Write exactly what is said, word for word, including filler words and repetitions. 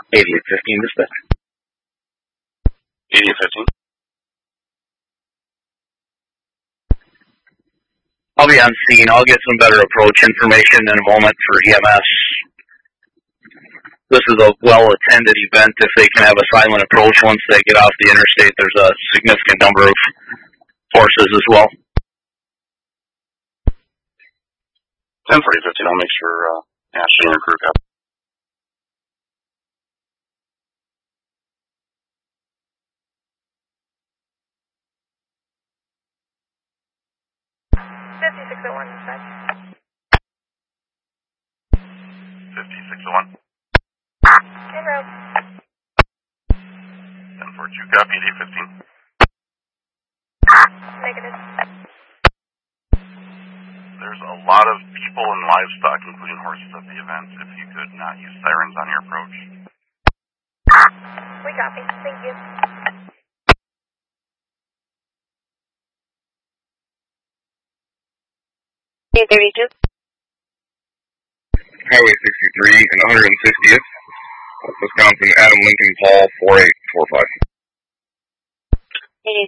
eighty-eight fifteen, dispatch. eighty-eight fifteen. I'll be on scene. I'll get some better approach information in a moment for E M S. This is a well-attended event. If they can have a silent approach once they get off the interstate, there's a significant number of forces as well. ten forty fifteen, I'll make sure uh, Ashley and her crew have. fifty-six oh one, dispatch. fifty-six oh one. En route. ten forty-two, copy, eight fifteen. Negative. There's a lot of people and livestock, including horses, at the event. If you could not use sirens on your approach. We copy. Thank you. eight thirty-two. Highway sixty-three and one hundred sixtieth, Wisconsin, Adam Lincoln Paul, four eight four five.